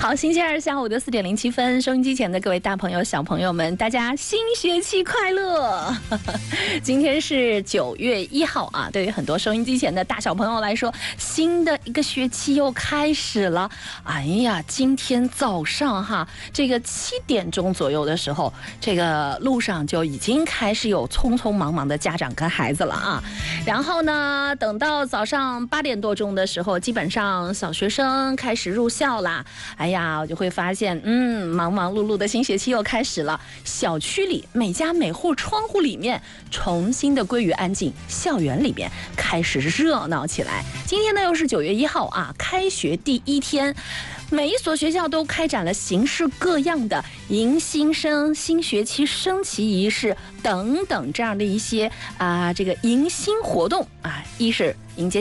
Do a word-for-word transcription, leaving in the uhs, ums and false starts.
好，星期二下午的四点零七分，收音机前的各位大朋友、小朋友们，大家新学期快乐！今天是九月一号啊，对于很多收音机前的大小朋友来说，新的一个学期又开始了。哎呀，今天早上哈，这个七点钟左右的时候，这个路上就已经开始有匆匆忙忙的家长跟孩子了啊。然后呢，等到早上八点多钟的时候，基本上小学生开始入校啦。哎呀，我就会发现，嗯，忙忙碌碌的新学期又开始了。小区里每家每户窗户里面重新的归于安静，校园里面开始热闹起来。今天呢又是九月一号啊，开学第一天。每一所学校都开展了形式各样的迎新生、新学期升旗仪式等等这样的一些啊、呃，这个迎新活动啊，一是迎接